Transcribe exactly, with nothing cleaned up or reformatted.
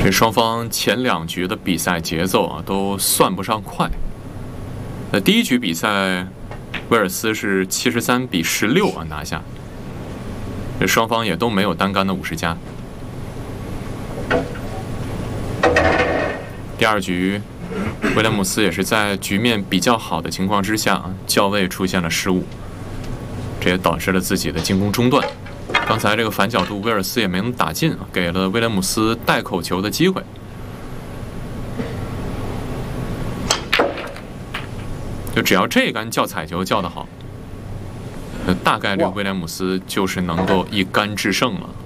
这双方前两局的比赛节奏啊，都算不上快。那第一局比赛，威尔斯是七十三比十六啊拿下。这双方也都没有单杆的五十加。第二局，威廉姆斯也是在局面比较好的情况之下，校位出现了失误，这也导致了自己的进攻中断。刚才这个反角度，威尔斯也没能打进，给了威廉姆斯带口球的机会。就只要这杆叫彩球叫得好，大概率威廉姆斯就是能够一杆制胜了。